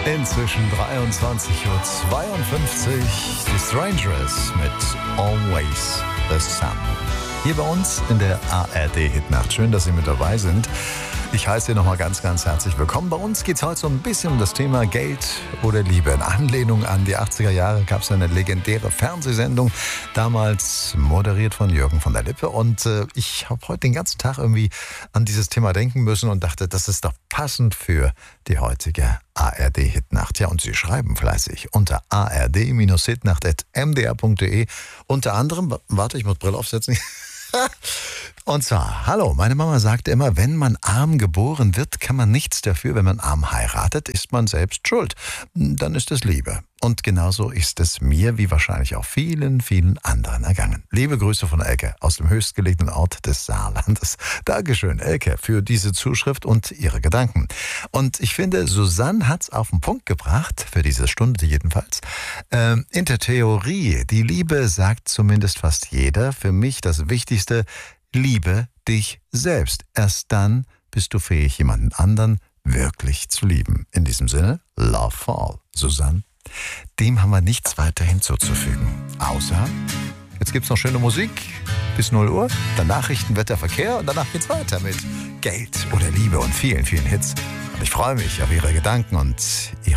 Inzwischen 23:52 Uhr. Die Strangeress mit Always the Sun. Hier bei uns in der ARD-Hitnacht. Schön, dass Sie mit dabei sind. Ich heiße Sie nochmal ganz, ganz herzlich willkommen. Bei uns geht es heute so ein bisschen um das Thema Geld oder Liebe. In Anlehnung an die 80er Jahre gab es eine legendäre Fernsehsendung, damals moderiert von Jürgen von der Lippe. Und ich habe heute den ganzen Tag irgendwie an dieses Thema denken müssen und dachte, das ist doch passend für die heutige ARD-Hitnacht. Ja, und Sie schreiben fleißig unter ard-hitnacht@mdr.de. Unter anderem, warte, ich muss Brille aufsetzen. Und zwar, hallo, meine Mama sagte immer, wenn man arm geboren wird, kann man nichts dafür. Wenn man arm heiratet, ist man selbst schuld. Dann ist es Liebe. Und genauso ist es mir, wie wahrscheinlich auch vielen, vielen anderen ergangen. Liebe Grüße von Elke aus dem höchstgelegenen Ort des Saarlandes. Dankeschön, Elke, für diese Zuschrift und ihre Gedanken. Und ich finde, Susanne hat's auf den Punkt gebracht, für diese Stunde jedenfalls. In der Theorie, die Liebe sagt zumindest fast jeder, für mich das Wichtigste, liebe dich selbst. Erst dann bist du fähig, jemanden anderen wirklich zu lieben. In diesem Sinne, Love for All. Susanne, dem haben wir nichts weiter hinzuzufügen. Außer, jetzt gibt's noch schöne Musik bis 0 Uhr, dann Nachrichten, Wetter, Verkehr und danach geht's weiter mit Geld oder Liebe und vielen, vielen Hits. Und ich freue mich auf Ihre Gedanken und Ihre